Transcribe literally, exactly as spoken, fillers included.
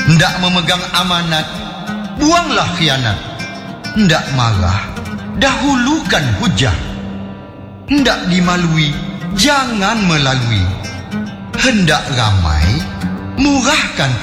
Hendak memegang amanat, buanglah khianat. Hendak marah, dahulukan hujah. Hendak dimalui, jangan melalui. Hendak ramai, murahkan